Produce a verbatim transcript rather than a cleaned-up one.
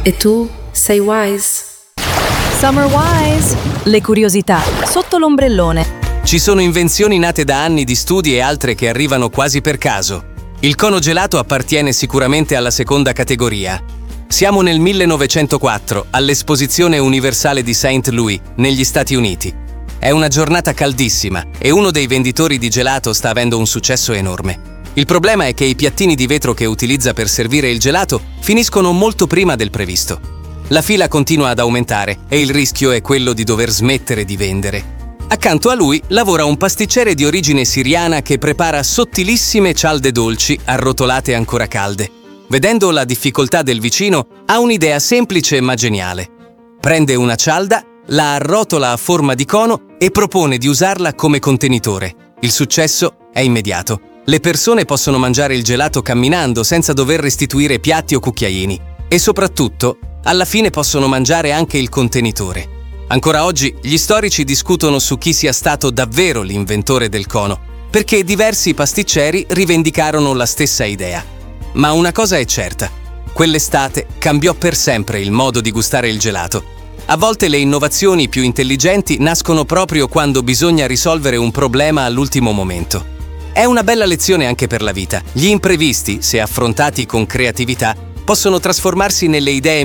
E tu sei Wise? Summer Wise, le curiosità sotto l'ombrellone. Ci sono invenzioni nate da anni di studi e altre che arrivano quasi per caso. Il cono gelato appartiene sicuramente alla seconda categoria. Siamo nel millenovecentoquattro, all'Esposizione Universale di Saint Louis, negli Stati Uniti. È una giornata caldissima e uno dei venditori di gelato sta avendo un successo enorme. Il problema è che i piattini di vetro che utilizza per servire il gelato finiscono molto prima del previsto. La fila continua ad aumentare e il rischio è quello di dover smettere di vendere. Accanto a lui lavora un pasticcere di origine siriana che prepara sottilissime cialde dolci arrotolate ancora calde. Vedendo la difficoltà del vicino, ha un'idea semplice ma geniale. Prende una cialda, la arrotola a forma di cono e propone di usarla come contenitore. Il successo è immediato. Le persone possono mangiare il gelato camminando senza dover restituire piatti o cucchiaini. E soprattutto, alla fine possono mangiare anche il contenitore. Ancora oggi gli storici discutono su chi sia stato davvero l'inventore del cono, perché diversi pasticceri rivendicarono la stessa idea. Ma una cosa è certa: quell'estate cambiò per sempre il modo di gustare il gelato. A volte le innovazioni più intelligenti nascono proprio quando bisogna risolvere un problema all'ultimo momento. È una bella lezione anche per la vita. Gli imprevisti, se affrontati con creatività, possono trasformarsi nelle idee